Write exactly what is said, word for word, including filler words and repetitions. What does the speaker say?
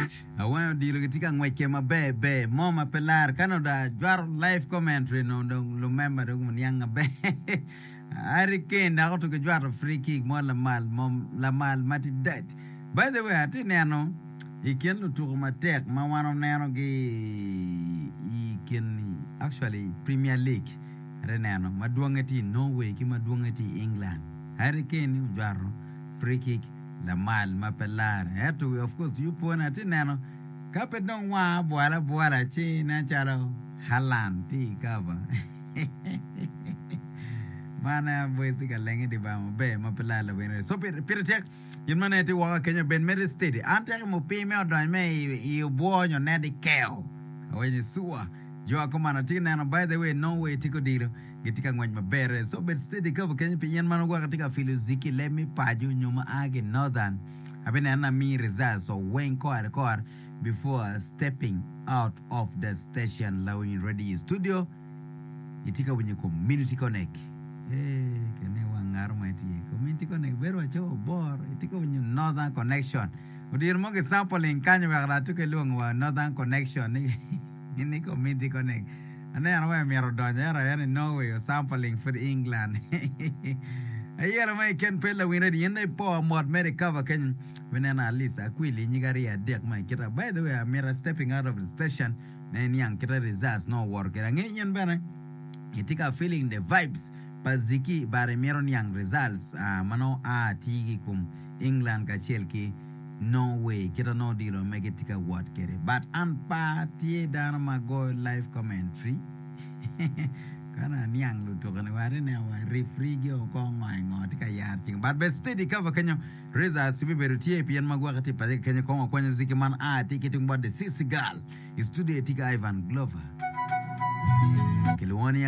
Awan dilo ketika ngweke mabe be mama pelar Canada jwar live commentary no no member dong yang be. Ari ken na to ke jwar free kick mo la mal mom la mal mati dat. By the way ati neno iken lu to matek ma wano neno gi iken actually Premier League reneno maduongeti Norway ki maduongeti England. Ari ken jwar free kick la mal ma pelar eto of course you pona tinano kape don wa boala boala chi na chalo halan ti kava mana boy siga lenge di ba mo be ma pelar la wena so pir tek yin mana ti wa Kenya ben med steady ante mo pe me odon me i buonyo ne di keo aweni suwa jo akomana tinano by the way no way tiko dilo gitika ngwany mabere so bet steady cover Kenya piyan mano kwa katika filoziki lemi paju nyuma age northern abena na mi results so when core core before stepping out of the station la when ready studio itika wenye community connect eh kene wangaru mati community connect bero acho bor itika wenye northern connection udir mo ke sample inkanyo wa tuke luong wa northern connection ni ni community connect and then I mero donya ra in Norway or sampling for England. Ayera mai ken pela winner di ene po mod mere cover ken wenena Lisa kwili nyigari ya dek mai kita. By the way I'm stepping out of the station na yang kita results no work. Ngenyen bana itika feeling the vibes paziki bare mero yang results uh, mano a tigi kum England ka chelki no way kita no dilo make it tika what kere but an party dana mago live commentary kana niang lu to kana ware ne wa referee go ko ngai ngot ka yar ting but be steady cover kenyo reza sibi berutie pian mago kati pa kenyo ko ko ziki man a tikiting about the sisigal studio tika Ivan Glover kilwani